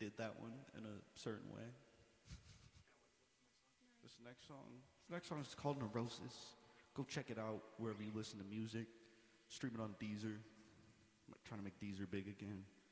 did that one in a certain way. This next song is called Neurosis. Go check it out wherever you listen to music. Stream it on Deezer. I'm trying to make Deezer big again.